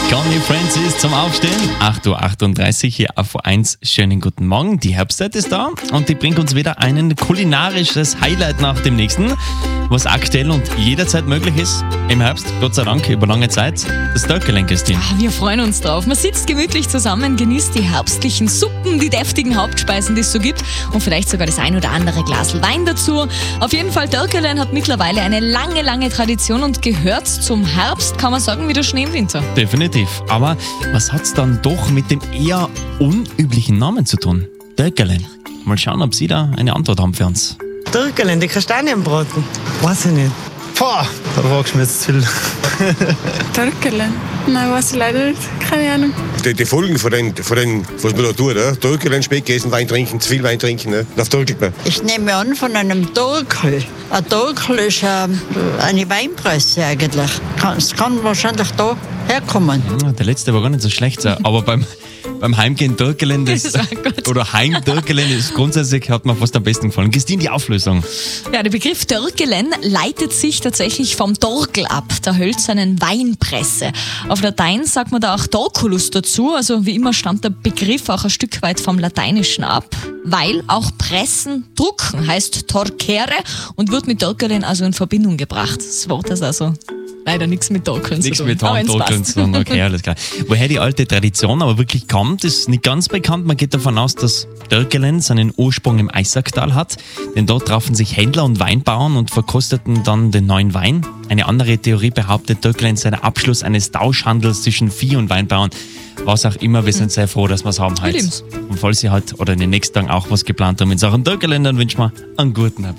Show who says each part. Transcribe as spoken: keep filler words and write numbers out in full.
Speaker 1: Connie Francis zum Aufstehen. acht Uhr achtunddreißig hier auf eins. Schönen guten Morgen. Die Herbstzeit ist da und die bringt uns wieder ein kulinarisches Highlight nach dem nächsten, was aktuell und jederzeit möglich ist. Im Herbst, Gott sei Dank, über lange Zeit. Das Dörkelen, Christine.
Speaker 2: Ah, wir freuen uns drauf. Man sitzt gemütlich zusammen, genießt die herbstlichen Suppen, die deftigen Hauptspeisen, die es so gibt und vielleicht sogar das ein oder andere Glas Wein dazu. Auf jeden Fall, Dörkelen hat mittlerweile eine lange, lange Tradition und gehört zum Herbst, kann man sagen, wie der Schnee im Winter.
Speaker 1: Definitiv. Aber was hat's dann doch mit dem eher unüblichen Namen zu tun? Dörkelen. Mal schauen, ob Sie da eine Antwort haben für uns.
Speaker 3: Dörkelen, die Kastanienbraten. Weiß ich nicht. Boah, da fragst du mich jetzt zu viel.
Speaker 4: Dörkelen? Nein, weiß ich leider nicht. Keine Ahnung.
Speaker 5: Die, die Folgen von den, von den, was man da tut, ne? Dörkelen, Speck essen, Wein trinken, zu viel Wein trinken, ne? Auf Dörkelt man.
Speaker 6: Ich nehme an von einem Dörkel. Ein Dörkel ist ähm, eine Weinpresse eigentlich. Es kann wahrscheinlich da herkommen.
Speaker 1: Ja, der letzte war gar nicht so schlecht, aber beim, beim Heimgehen Dörkelen das,
Speaker 2: Das war gut.
Speaker 1: oder Heimdörkelen ist grundsätzlich, hat mir fast am besten gefallen. Christine, die Auflösung.
Speaker 2: Ja, der Begriff Dörkelen leitet sich tatsächlich vom Dorkel ab, der hölzernen Weinpresse. Auf Latein sagt man da auch Dorculus dazu, also wie immer stammt der Begriff auch ein Stück weit vom Lateinischen ab, weil auch Pressen, Drucken heißt torcere und wird mit Dörkelen also in Verbindung gebracht. Das Wort ist also leider nichts mit Dorkeln zu
Speaker 1: Nichts
Speaker 2: tun.
Speaker 1: mit
Speaker 2: aber wenn's
Speaker 1: Handdörkeln
Speaker 2: passt.
Speaker 1: zu tun, okay, alles klar. Woher die alte Tradition aber wirklich kommt, ist nicht ganz bekannt. Man geht davon aus, dass Dörkelen seinen Ursprung im Eisacktal hat, denn dort trafen sich Händler und Weinbauern und verkosteten dann den neuen Wein. Eine andere Theorie behauptet, Dörkelen sei der Abschluss eines Tauschhandels zwischen Vieh- und Weinbauern. Was auch immer, wir sind sehr froh, dass wir es haben heute.
Speaker 2: lieben's.
Speaker 1: Und falls Sie heute oder in den nächsten Tagen auch was geplant haben in Sachen Dörkelen, dann wünschen wir einen guten Appetit.